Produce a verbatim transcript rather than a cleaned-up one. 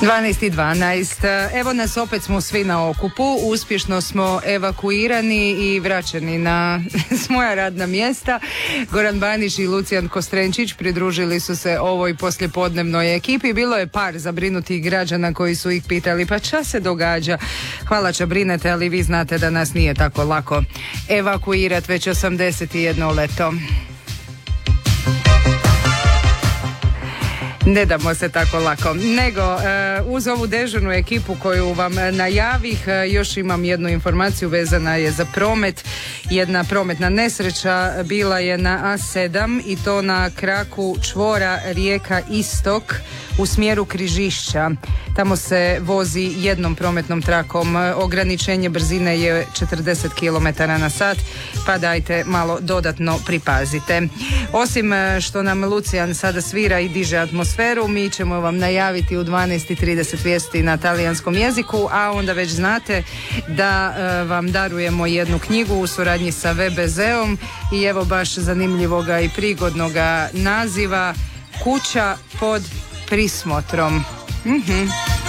dvanaest i dvanaest. Evo nas, opet smo svi na okupu. Uspješno smo evakuirani i vraćeni na svoja radna mjesta. Goran Banić i Lucijan Kostrenčić pridružili su se ovoj poslijepodnevnoj ekipi. Bilo je par zabrinutih građana koji su ih pitali pa šta se događa. Hvala što brinete, ali vi znate da nas nije tako lako evakuirati već osamdeset jedno leto. Ne damo se tako lako. Nego, uz ovu dežurnu ekipu koju vam najavih, još imam jednu informaciju, vezana je za promet. Jedna prometna nesreća bila je na A sedam i to na kraku čvora Rijeka Istok u smjeru Križišća. Tamo se vozi jednom prometnom trakom. Ograničenje brzine je četrdeset kilometara na sat, pa dajte malo dodatno pripazite. Osim što nam Lucijan sada svira i diže atmosferu, mi ćemo vam najaviti u dvanaest i trideset vijesti na talijanskom jeziku, a onda već znate da e, vam darujemo jednu knjigu u suradnji sa ve be zeom i evo baš zanimljivoga i prigodnoga naziva Kuća pod prismotrom. Mhm.